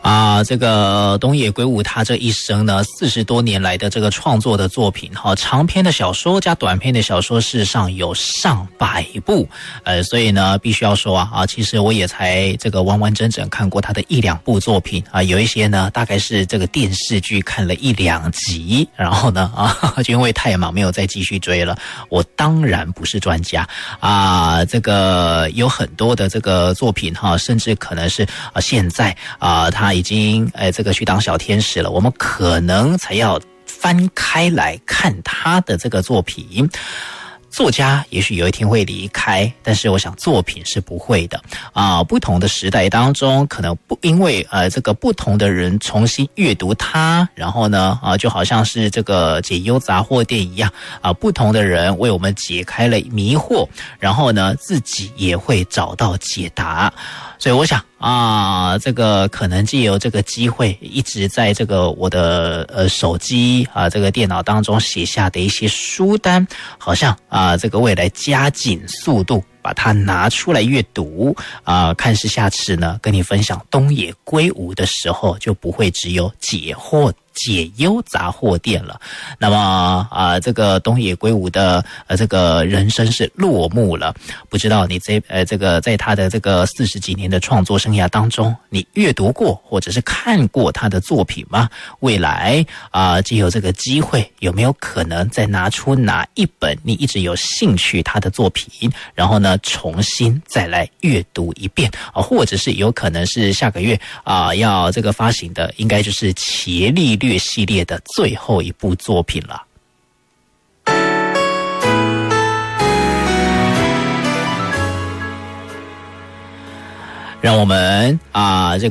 这个东野圭吾他这一生呢，40多年来的这个创作的作品，长篇的小说加短篇的小说，事实上有上百部，所以呢，必须要说其实我也才这个完完整整看过他的1-2部作品有一些呢，大概是这个电视剧看了1-2集，然后呢就因为太忙没有再继续追了。我当然不是专家这个有很多的这个作品甚至可能是现在他已经这个去当小天使了，我们可能才要翻开来看他的这个作品。作家也许有一天会离开，但是我想作品是不会的不同的时代当中，可能不因为这个不同的人重新阅读它，然后呢就好像是这个解忧杂货店一样不同的人为我们解开了迷惑，然后呢自己也会找到解答。所以我想这个可能藉由这个机会，一直在这个我的手机这个电脑当中写下的一些书单，好像这个未来加紧速度把它拿出来阅读看是下次呢跟你分享东野圭吾的时候，就不会只有解忧杂货店了。那么这个东野圭吾的这个人生是落幕了。不知道你这个在他的这个40几年的创作生涯当中，你阅读过或者是看过他的作品吗？未来藉由这个机会，有没有可能再拿出哪一本你一直有兴趣他的作品，然后呢重新再来阅读一遍或者是有可能是下个月要这个发行的，应该就是伽利略系列的最后一部作品了。让我们这个